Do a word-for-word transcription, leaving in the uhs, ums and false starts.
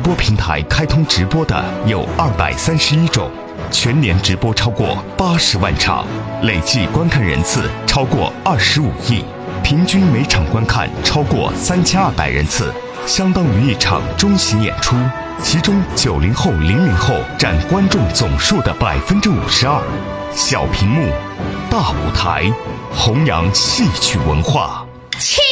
播平台开通直播的有二百三十一种，全年直播超过八十万场，累计观看人次超过二十五亿，平均每场观看超过三千二百人次，相当于一场中型演出。其中九零后、零零后占观众总数的百分之五十二。小屏幕，大舞台，弘扬戏曲文化。 切